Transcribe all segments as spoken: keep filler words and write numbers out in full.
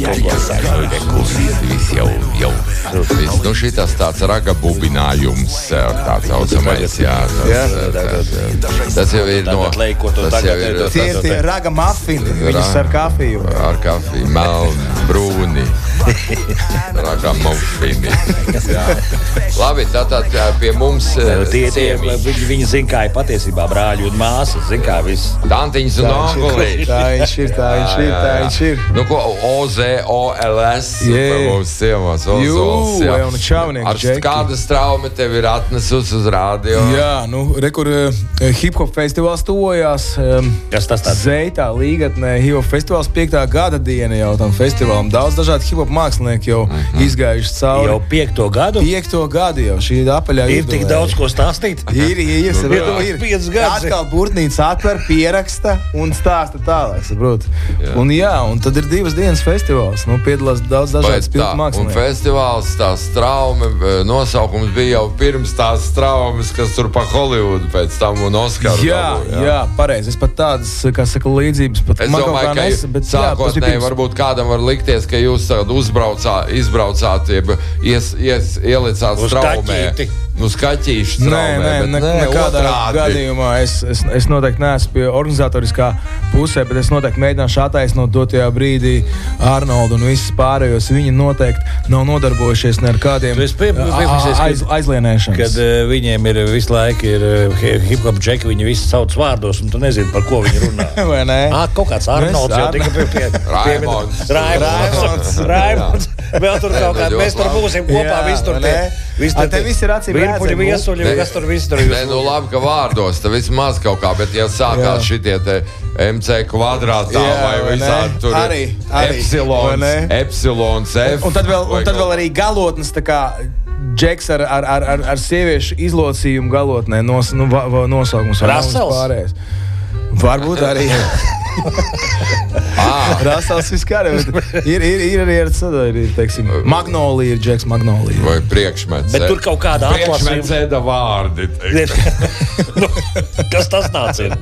Viss jau, jau. Viss, nu šitas tāds raga bubinājums, tā saucamais, jā. Tas, tas jau ir no... Tas jau ir... Tie ir tie raga mafini, viņus ar kafiju. Ar kafiju, melni, brūni. Raga mafini. Labi, tātad pie mums ciemi. Viņi zin, kā ir patiesībā brāļi un māsas, zin, kā viss. Tantiņas un ongulīši. Tā viņš ir, tā viņš ir, tā viņš ir. Nu ko, O Z O L S par mums ciemos. Jū, vai un čaunieks, Ar Džeki. kādas traumas tev ir atnesus uz rādio? Jā, nu, re, kur uh, hip-hop festivāls tuvojās. Um, Kas tas tāds? Zeitā, Līgatnē, hip-hop festivāls piektā gada diena jau tam festivālam. Daudz dažādi hip-hop mākslinieki jau mm-hmm. izgājuši cauri. Jau piekto gadu? Piekto gadu jau, šī apaļā Ir tik daudz ko stāstīt? Ir, ir, ir, ir, ir. Piecas gadus. Atkal burtnīca atver, pieraksta un stāsta tālāk, saprot. Jā. Un jā, un tad ir divas dienas festivāls. Nu, piedalās daudz dažādas pildu Un mākslinieki. festivāls, tās trauma, nosaukums bija jau pirms tās traumas, kas tur pa Hollywoodu pēc tam un Oskaru. Jā, dabū, jā, jā pareizi. Es pat tādas, kā saka, līdzības pat Es man kaut domāju, kā ka nes, bet jā, tas bija sākotnēji pirms- varbūt kādam var likties, ka jūs tagad uzbraucā, izbraucāt, jeb ies, ies, ielicāt Uz straumē. kaķīti. Nu, skaķīšu Nē, straumē, nē, bet ne, nē, nekādā otrādi. gadījumā es, es, es noteikti neesmu pie organizatoriskā pusē, bet es noteikti mēģināšu attaisnot dotajā brīdī Arnoldu un visus pārējos. Viņi noteikti nav nodarbojušies ne ar kādiem Tu esi pie- a- piefiksējis, aiz, aizlienēšanas. Kad uh, viņiem ir visu laiku ir uh, hip-hop džeki, viņi visi sauc vārdos, un tu nezini, par ko viņi runā. Vai ne? Ā, kaut kāds Arnolds jau tika pie... pie, pie Raimonds. Raimonds. Raimonds. Vēl tur kaut kādā, mēs tur būsim kopā, Jā, visi tur vai tie. ne? Visi A, tur te viss ir acīm virpuļi, redzami. viesuļi, Ne. kas tur viss tur Nē, nu labi, ka vārdos, tad vismaz kaut kā, bet ja sākās šitie te M C kvadrātā Jā, vai vai visādi ne? tur Arī, arī, vai epsilons, ne? epsilons, F. Un tad vēl, vai un tad kaut- vēl arī galotnes, tā kā džeks ar, ar, ar, ar, ar sieviešu izlocījumu galotnē nos, nu, va, va, nosaukums. vai nav Rasels? vispārējais. Varbūt arī. Ah, Rasels viskārē, bet ir, ir, ir arī ar sadaļu, teiksim, Magnolija ir džeks Magnolija. vai priekšmets. Bet tur kaut kāda atlasījuma. Priekšmets ēda vārdi. Nu, kas tas tāds ir?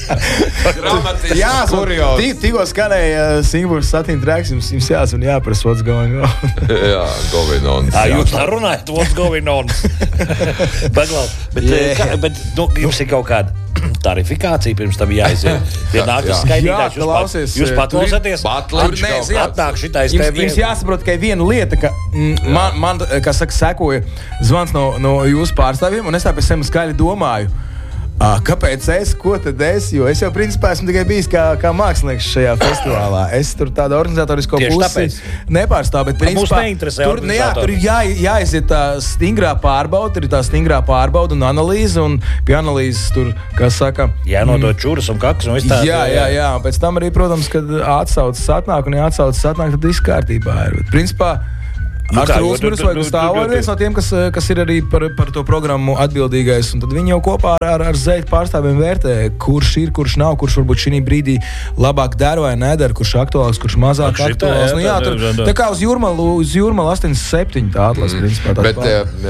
Dramatiski, Jā, kuriozi. ti- tikko skanēja uh, Singapūras satīna tracks, jums, jums jāsaka un jāprasa, what's going on. Jā, Govinons. Ā, jūs tā runājat, what's going on? Baglau, bet, Yeah. kā, bet nu, jums ir kaut kāda tarifikācija pirms tam jāiziet. Pie nākas Jā. skaidrītājs, Jā, jūs, klausies, pat, jūs tur ir paklausāties? Butlers Nē, kaut kāds. atnāk šitais Jums, tev jums jāsaprot tikai viena lieta, ka mm, man, man, kā saka, sekoja zvans no, no jūsu pārstāvjiem, un es tā pēc sevis skaļi domāju, ā, kāpēc es, ko tad es, jo es jau principā esmu tikai bijis kā, kā mākslinieks šajā festivālā. Es tur tādu organizatorisko Tieši pusi tāpēc. nepārstāvu, bet A, mums principā neinteresē tur, ne, jā, tur ir organizatori. jā, jāiziet tā stingrā pārbauda, tur ir tā stingrā pārbauda un analīze, un pie analīzes tur, kā saka, Jānodod čuras un kakas un viss tāds. Jā, jā, jā. Un pēc tam arī, protams, kad atsaucas atnāk un ja atsaucas atnāk, tad viss kārtībā ir. Bet, principā, Nu Ar kā, Trūsmurs nu, vai nu, Gustavs nu, ir viens no tiem, kas, kas ir arī par, par to programmu atbildīgais. Un tad viņi jau kopā ar, ar, ar Zeitu pārstāvjiem vērtē, kurš ir, kurš nav, kurš varbūt šī brīdī labāk der vai neder, kurš aktuāls, kurš mazāk Nu, šitā, aktuāls. jā, Nu, jā, tā, tur, tā, tā. tā kā uz Jūrmalu, uz Jūrmalu astoņdesmit septiņi tā atlas, mm. principā. Bet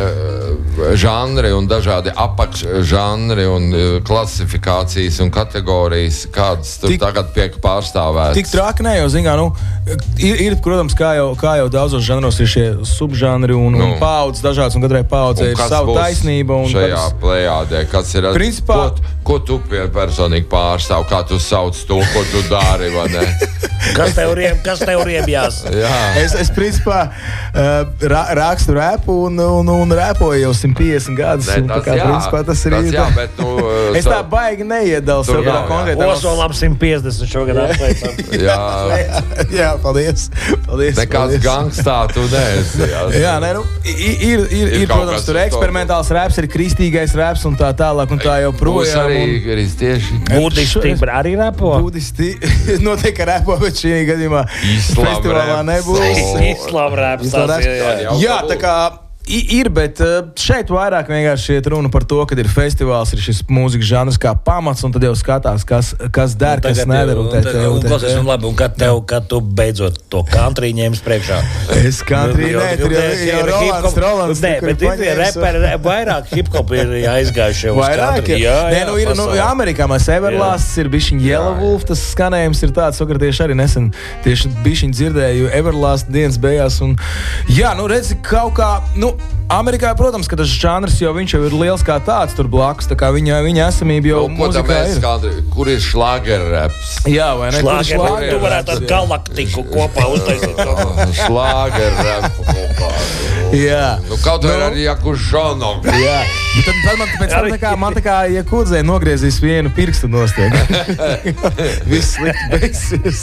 uh, žanri un dažādi apakšžanri un uh, klasifikācijas un kategorijas, kādas tur Tik- tagad tiek pārstāvētas. Tik traki ne, jo, zināmā mērā, nu, ir, ir, protams, kā jau, kā jau daudzos žanros ir šie subžanri un, Nu. un paudzes dažādas, un katrai paudzei Un ir kas sava būs taisnība. Un šajā kādas- plejādē, kas ir Principā- ko, ko tu pie- personīgi pārstāv, kā tu sauc to, ko tu dari, vai ne? Kas tev rieb, kas tev riebjās? Jā. Es, es principā uh, ra, rakstu repu un, un, un repoju jau simt piecdesmit gadus. Nē, un tā tas kā, jā, principā, tas ir tas īsti- jā, bet, nu, Es tā tā- baigi neiedalu Tur savā nav, jā. konkrētā Ozolam simt piecdesmit šogad apsveicam. Jā, Jā, paldies. paldies nekāds paldies. gangstā tu neesi. Jā, Jā, nē, nu, ir, ir, ir, ir kaut protams, kas tur uz to. eksperimentāls raps, ir kristīgais raps un tā tālāk, un tā Būs joprojām. arī un- kristieši. Budisti arī repo? Budisti noteikti repo, bet šī gadījumā Islām festivālā raps. nebūs. Islām reps. Islām tas raps. ir, jā. Jau Jā, tā tā kā ir, bet šeit vairāk vienkārši iet runa par to, ka ir festivāls, ir šis mūzikas žanrs kā pamats, un tad jau skatās, kas, kas der, kas nedara. Un, un, un, un, un, un, labi, un kad tev, kad tu beidzot to country ņēmis priekšā? Es country, nē, tur jau, jau Rolands, Rolands. Nē, bet ir reperi, vairāk hip-hop ir aizgājuši uz country. Jā, jā, nē, nu ir, nu, Amerikā mēs Everlasts ir bišķiņ Yellow Wolf, tas skanējums ir tāds, vakar tieši arī nesen tieši bišķiņ dzirdēju Everlast dienas beigās, un jā, nu redzi, kaut kā, nu, Amerikā, protams, ka tas žanrs jau viņš jau ir liels kā tāds tur blakus, tā kā viņa, viņa esamība jau nu, mūzikā ir. Kādi, kur ir šlagerraps? Jā, vai ne? Šlager, šlager, tu varētu ar galaktiku kopā uztaisīt. Šlagerrapu kopā. Jā. Nu, kaut vai nu, ar Jaku Žonogu. Jā. Bet tad, tad man, pēc tam tā kā, man tā kā, ja kudzē nogriezīs vienu pirkstu nostiek. Viss slikti beigsies.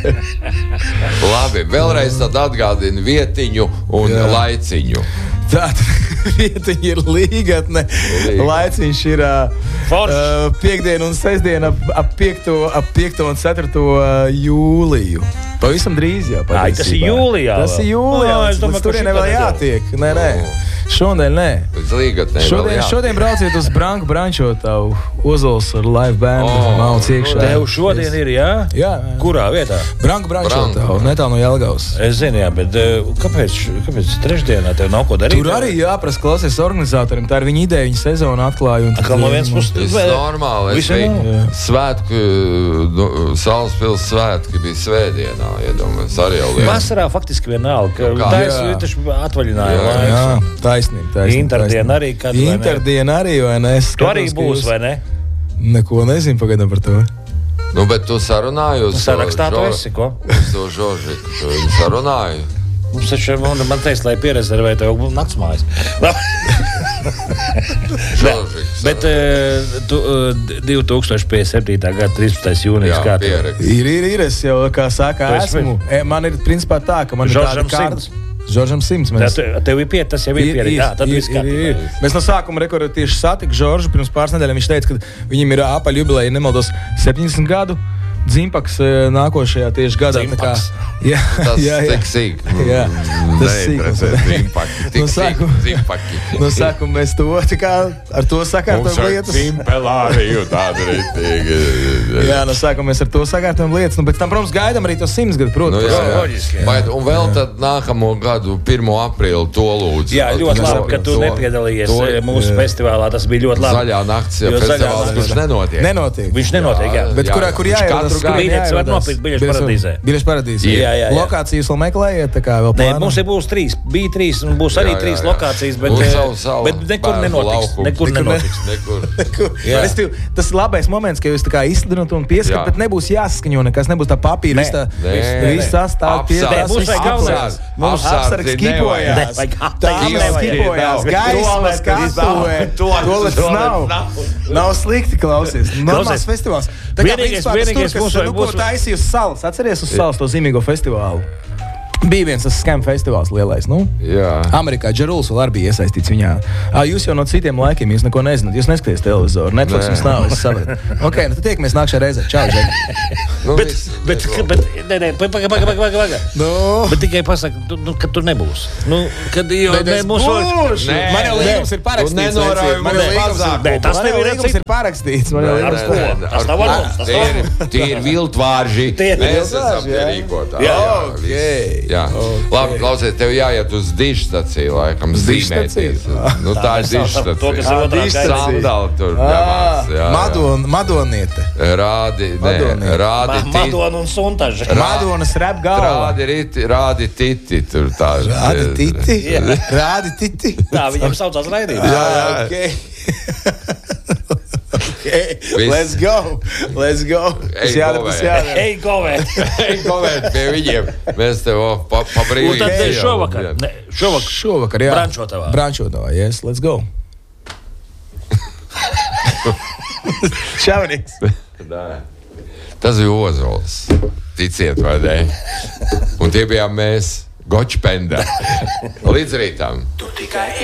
Labi, vēlreiz tad atgādini vietiņu un jā. Laiciņu. Tātad vietiņa ir Līgatne, laiciņš ir uh, piekdiena un sestdiena ap, ap, piekto, ap piekto un ceturto jūliju. Pavisam drīz jau. Ai, tas ir jūlijā. Tas ir jūlijā. No, es domāju, ka turien vēl jātiek. Nē, nē. Šodien nē. Šodien, šodien brauciet uz Branku Brančotavu, Ozols ar live bandu. Oh, Mauc iekšā. Tev šodien ir, jā? Jā. Kurā vietā? Branku Brančotavu, netālu no Jelgavas. Es zinu, jā, bet kāpēc, kāpēc trešdienā tev nav ko darīt? Tur arī jāprasa klausies organizatoriem. Tā ir viņa ideja, viņa sezona atklāja. Un Kā no viens puses. Tas ir normāli. Es biju svētku, nu, Salaspils svētki bija svētdienā, iedomājies, arī jau lieta. Vasarā faktiski vienalga, ka tā ir taču atvaļinājuma laiks. Jā, taisnība, taisnība. Interdiena arī, kad vai ne? Interdiena arī, vai ne? Es tu arī būs, vai ne? Neko nezinu pagaidām par to. Nu, bet tu sarunāji uz Sarakstā tu esi, ko? Uz to Žoržiku, tu viņu sarunāji. Mums taču man teiks, lai pierezervē tev naktsmājas. Bet tu, divi tūkstoši piecdesmit septītā gada trīspadsmitais jūnijas kā tev? Ir, ir, ir, es jau, kā saka, esmu. Man ir principā tā, ka man ir tāda kārtas. Žoržam Simts. Mēs... Tev ir piet, tas jau ir pierīgi. Jā, tad viss kārtībā. Mēs no sākuma rekordu tieši satika Žoržu pirms pāris nedēļām. Viņš teica, ka viņam ir apaļ jubileja, nemaldos, septiņdesmit gadu. Dzimpaks nākošajā tieši gadā. Dzimpaks. Jā, tas jā, jā. tik sīk. Jā, tas sīk. Dzimpaki, tik sīk. Dzimpaki. No sākuma mēs to, tā kā ar to sakārtojam lietas. Mums ar Cimpelāriju tāda rītīgi. Jā, no sākuma mēs ar to sakārtojam lietas. Nu, bet tam, protams, gaidām arī to simts gadu, protams. Nu, jā, jā. Vai, un vēl tad nākamo gadu pirmo aprīli to lūdzu. Jā, ļoti labi, ka tu nepiedalījies to, mūsu jā. Festivālā. Tas bija ļoti labi. Zaļā nakts festivāls, kurš nenotiek. Nenotiek. Viņš nenotiek, jā. Bet kurā, kur jāierodas? Biļetes var nopirkt Biļešu paradīzē. Biļešu paradīzē. Jā, jā, jā. Lokācijas vēl meklējiet, tā kā vēl plāno? Nē, mums ir būs trīs. Bija trīs un būs arī jā, jā, trīs jā. Lokācijas, bet, savu, savu bet nekur nenotiks. Nekur nenotiks. Nekur. nekur. Restīvi, tas ir labais moments, ka jūs tā kā izslidināt un pieskat, bet nebūs jāsaskaņo nekas, nebūs tā papīra. Viss sastāv piedās. Mums vajag galvenās. Mums apsargs kipojās. Tāmas kipojās. Gaismas kastuvē. Tolets nav. Nav slikti klausies. Normāls festivāls. Vienīgais, vienīgais Mūsu, nu, ko taisīja uz salas? Atceries uz salas to zīmīgo festivālu? Bija viens tas skam festivāls lielais, nu? Jā. Amerikā Džeruls vēl arī bija iesaistīts viņā. À, jūs jau no citiem laikiem, jūs neko nezināt, jūs neskaties televizoru, Netflix jums nav, es saprotu. Ok, nu tad tiekamies nākšā reizē. Čau, Žek. Nu, bet, bet, bet, nē, nē, paga, paga, paga, paga, paga. No. Bet tikai pasaka, tu, nu, ka tur nebūs. Nu, kad jau ne, mūsu... Nē, man jau līgums ir parakstīts. Man jau līgums ir, nē, tas tev ir līgums ir parakstīts. Man jau līgums ir parakstīts. Tas nav varbūt, tas nav varbūt. Tie ir viltvārži. Mēs esam tie rīkotāji. Jā, ok. Labi, klausies, tev jāiet uz dižstaciju, laikam, zīmēties. Nu, tā ir dižstacija. To, kas ir otrā Sandali tur ņemās. Madon, Madoniete. Rādi, nē, rādi titi. Madona un suntaža. Madonas rap galva. Rādi riti, rādi titi tur tā. Rādi titi? Rādi titi? Tā, viņam saucās raidījums. Jā, jā, ok. Okay. Let's go, let's go. Ej, govēt. Ej, govēt. Ej, govēt pie viņiem. Mēs tev pa, pa brīvīgi. Un tad ej, šovakar. Ne, šovakar. Šovakar, jā. Brančotavā. Brančotavā, yes, let's go. Čaunīgs. Tas bija Ozols. Ticiet, vai ne? Un tie bijām mēs, Gočpenda. Līdz rītām.